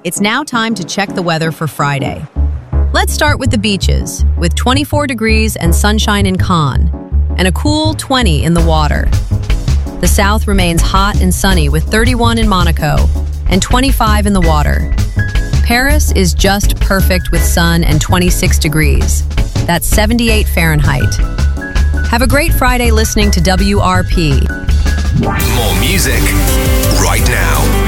It's now time to check the weather for Friday. Let's start with the beaches, with 24 degrees and sunshine in Cannes, and a cool 20 in the water. The south remains hot and sunny with 31 in Monaco and 25 in the water. Paris is just perfect with sun and 26 degrees. That's 78 Fahrenheit. Have a great Friday listening to WRP. More music right now.